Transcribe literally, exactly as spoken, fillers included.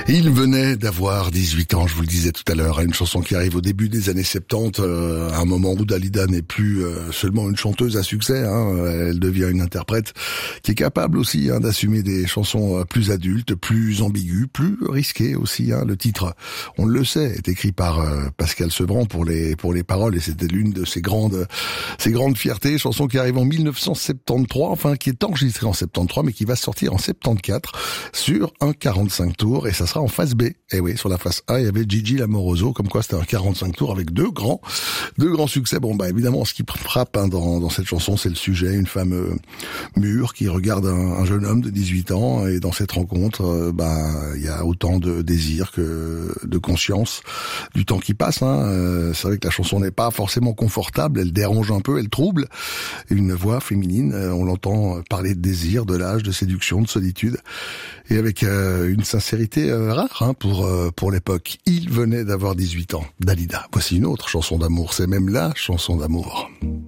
Il venait d'avoir dix-huit ans, je vous le disais tout à l'heure, une chanson qui arrive au début des années soixante-dix, euh, à un moment où Dalida n'est plus euh, seulement une chanteuse à succès, hein, elle devient une interprète qui est capable aussi hein, d'assumer des chansons plus adultes, plus ambiguës, plus risquées aussi. Hein. Le titre, on le sait, est écrit par euh, Pascal Sevran pour les pour les paroles et c'était l'une de ses grandes ses grandes fiertés. Chanson qui arrive en mille neuf cent soixante-treize, enfin qui est enregistrée en soixante-treize, mais qui va sortir en soixante-quatorze sur un quarante-cinq tours et ça sera en face B. Et oui, sur la face A, il y avait Gigi Lamoroso, comme quoi c'était un quarante-cinq tours avec deux grands, deux grands succès. Bon, bah évidemment, ce qui frappe hein, dans, dans cette chanson, c'est le sujet, une femme euh, mûre qui regarde un, un jeune homme de dix-huit ans, et dans cette rencontre, euh, bah il y a autant de désir que de conscience du temps qui passe. Hein. Euh, c'est vrai que la chanson n'est pas forcément confortable, elle dérange un peu, elle trouble. Une voix féminine, euh, on l'entend parler de désir, de l'âge, de séduction, de solitude, et avec euh, une sincérité euh, rare hein, pour euh, pour l'époque. Il venait d'avoir dix-huit ans, Dalida. Voici une autre chanson d'amour, c'est même la chanson d'amour.